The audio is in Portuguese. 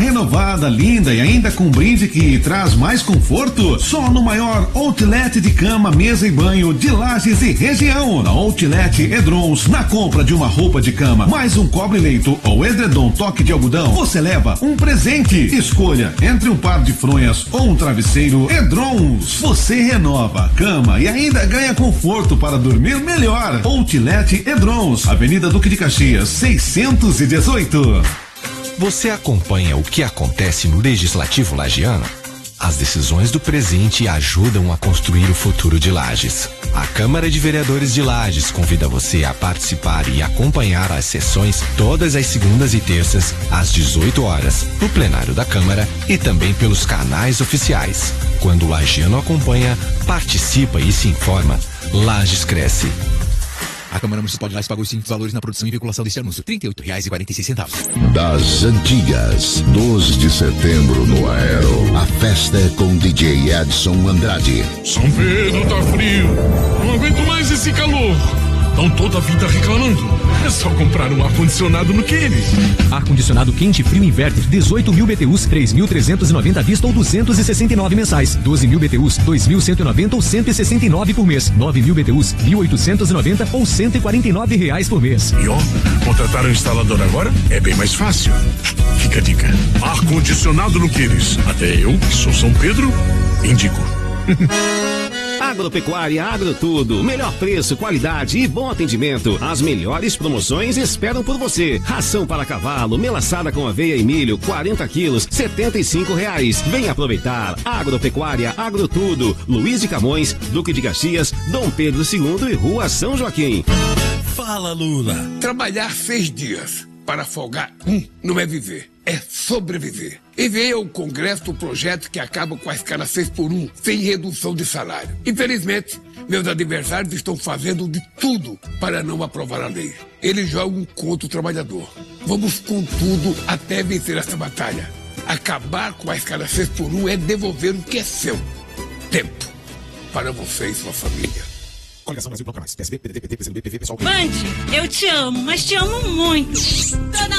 renovada, linda e ainda com brinde que traz mais conforto? Só no maior outlet de cama, mesa e banho de Lages e região. Na Outlet Edrons, na compra de uma roupa de cama, mais um cobre-leito ou edredom toque de algodão, você leva um presente. Escolha entre um par de fronhas ou um travesseiro Edrons. Você renova a cama e ainda ganha conforto para dormir melhor. Outlet Edrons, Avenida Duque de Caxias, 618. Você acompanha o que acontece no Legislativo lagiano? As decisões do presente ajudam a construir o futuro de Lages. A Câmara de Vereadores de Lages convida você a participar e acompanhar as sessões todas as segundas e terças, às 18 horas, no plenário da Câmara e também pelos canais oficiais. Quando o lagiano acompanha, participa e se informa, Lages cresce. A Câmara Municipal de Lages pagou os seguintes valores na produção e veiculação deste anúncio: R$ 38,46. Das antigas, 12 de setembro no Aero. A festa é com DJ Edson Andrade. São Pedro tá frio, não aguento mais esse calor. Estão toda a vida reclamando. É só comprar um ar-condicionado no Queires. Ar-condicionado quente frio inverter, 18.000 BTUs, 3.390 à vista ou 269 mensais. 12.000 BTUs, 2.190 ou 169 por mês. 9.000 BTUs, 1.890 ou R$149 por mês. E ó, contratar um instalador agora é bem mais fácil. Fica a dica. Ar-condicionado no Queires. Até eu, que sou São Pedro, indico. Agropecuária Agrotudo, melhor preço, qualidade e bom atendimento. As melhores promoções esperam por você. Ração para cavalo, melaçada com aveia e milho, 40 quilos, R$75. Vem aproveitar. Agropecuária Agrotudo, Luiz de Camões, Duque de Caxias, Dom Pedro II e Rua São Joaquim. Fala, Lula. Trabalhar 6 dias para folgar não é viver, é sobreviver. Enviei ao Congresso o projeto que acaba com a escala 6x1, sem redução de salário. Infelizmente, meus adversários estão fazendo de tudo para não aprovar a lei. Eles jogam contra o trabalhador. Vamos com tudo até vencer essa batalha. Acabar com a escala 6x1 é devolver o que é seu. Tempo para você e sua família. Coligação Brasil Bloco Mais. PSB, PDT, PT, PCdoB, PV, PSOL. Band, eu te amo, mas te amo muito.